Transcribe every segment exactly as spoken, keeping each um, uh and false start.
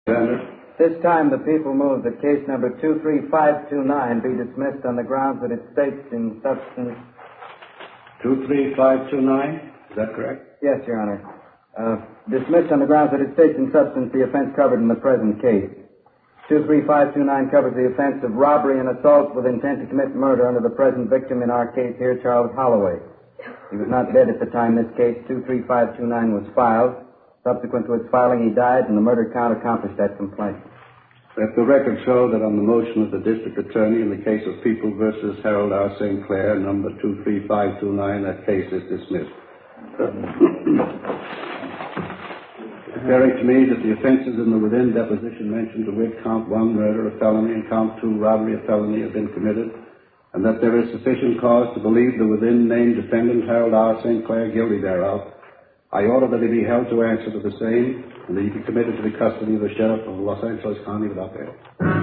This time the people move that case number two three five two nine be dismissed on the grounds that it states in substance... two three five two nine? Is that correct? Yes, Your Honor. Uh, dismissed on the grounds that it states in substance the offense covered in the present case. two three five two nine covers the offense of robbery and assault with intent to commit murder under the present victim in our case here, Charles Holloway. He was not dead at the time this case two three five two nine was filed. Subsequent to its filing, he died, and the murder count accomplished that complaint. Let the record show that on the motion of the district attorney in the case of People versus Harold R. Saint Clair, number two three five two nine, that case is dismissed. Declaring to me that the offenses in the within deposition mentioned to wit count one, murder, a felony, and count two, robbery, a felony, have been committed, and that there is sufficient cause to believe the within named defendant, Harold R. Saint Clair, guilty thereof, I order that he be held to answer to the same, and that he be committed to the custody of the sheriff of Los Angeles County without bail.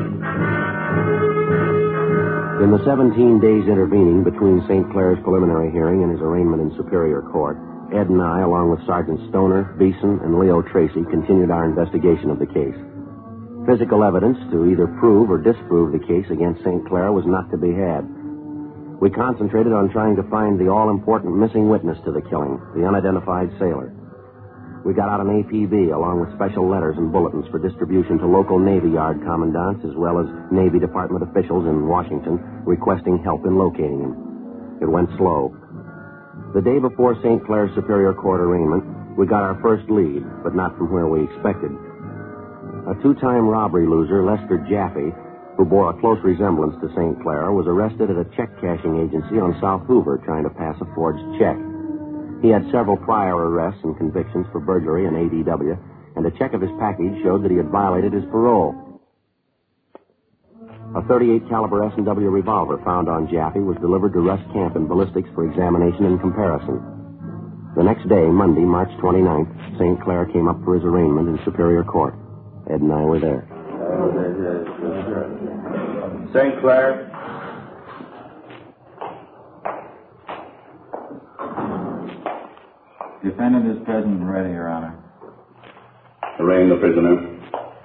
In the seventeen days intervening between Saint Clair's preliminary hearing and his arraignment in Superior Court, Ed and I, along with Sergeant Stoner, Beeson, and Leo Tracy, continued our investigation of the case. Physical evidence to either prove or disprove the case against Saint Clair was not to be had. We concentrated on trying to find the all-important missing witness to the killing, the unidentified sailor. We got out an A P B along with special letters and bulletins for distribution to local Navy Yard commandants as well as Navy Department officials in Washington requesting help in locating him. It went slow. The day before Saint Clair's Superior Court arraignment, we got our first lead, but not from where we expected. A two-time robbery loser, Lester Jaffe, who bore a close resemblance to Saint Clair, was arrested at a check-cashing agency on South Hoover trying to pass a forged check. He had several prior arrests and convictions for burglary and A D W, and a check of his package showed that he had violated his parole. A thirty-eight caliber S and W revolver found on Jaffe was delivered to Russ Camp in ballistics for examination and comparison. The next day, Monday, March twenty-ninth, Saint Clair came up for his arraignment in Superior Court. Ed and I were there. Saint Clair. Defendant is present and ready, Your Honor. Arraign the prisoner.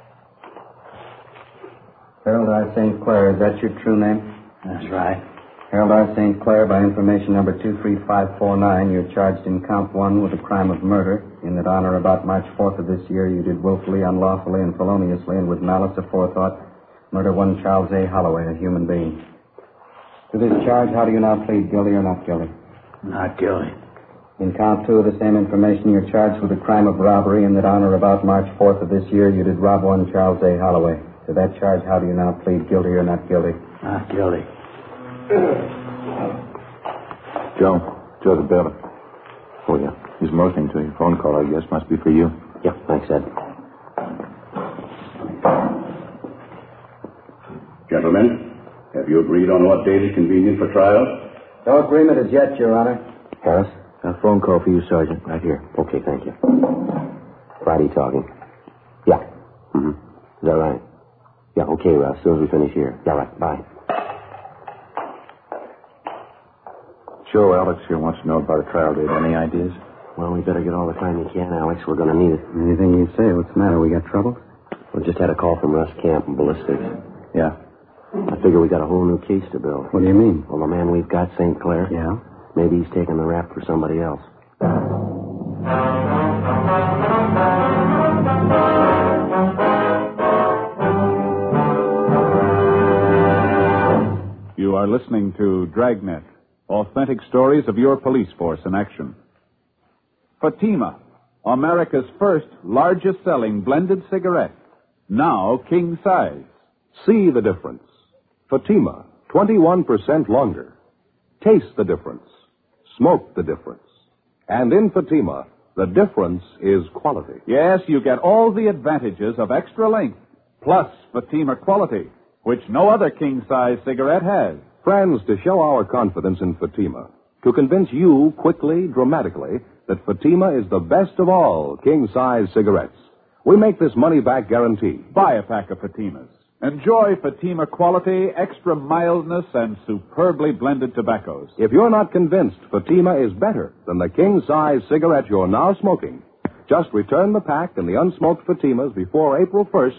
Harold R. Saint Clair, is that your true name? That's right. Harold R. Saint Clair, by information number two three five four nine, you're charged in count one with the crime of murder, in that on or about March fourth of this year you did willfully, unlawfully, and feloniously, and with malice aforethought, murder one Charles A. Holloway, a human being. To this charge, how do you now plead, guilty or not guilty? Not guilty. In count two of the same information, you're charged with the crime of robbery, in that on or about March fourth of this year you did rob one Charles A. Holloway. To that charge, how do you now plead, guilty or not guilty? Not guilty. Joe. Joe the bailiff. Oh, yeah. He's motioning to you. Phone call, I guess. Must be for you. Yeah, thanks, Ed. Gentlemen, have you agreed on what date is convenient for trial? No agreement as yet, Your Honor. Harris, a phone call for you, Sergeant. Right here. Okay, thank you. Friday talking. Yeah. Mm-hmm. Is that right? Yeah, okay, Russ. As soon as we finish here. Yeah, right. Bye. Joe, Alex here wants to know about a trial date. Any ideas? Well, we better get all the time you can, Alex. We're going to need it. Anything you say. What's the matter? We got trouble? We just had a call from Russ Camp and ballistics. Yeah. I figure we got a whole new case to build. What do you mean? Well, the man we've got, Saint Clair. Yeah? Maybe he's taking the rap for somebody else. You are listening to Dragnet, authentic stories of your police force in action. Fatima, America's first largest-selling blended cigarette, now king size. See the difference. Fatima, twenty-one percent longer. Taste the difference. Smoke the difference. And in Fatima, the difference is quality. Yes, you get all the advantages of extra length, plus Fatima quality, which no other king-size cigarette has. Friends, to show our confidence in Fatima, to convince you quickly, dramatically, that Fatima is the best of all king-size cigarettes, we make this money-back guarantee. Buy a pack of Fatimas. Enjoy Fatima quality, extra mildness, and superbly blended tobaccos. If you're not convinced Fatima is better than the king-size cigarette you're now smoking, just return the pack and the unsmoked Fatimas before April first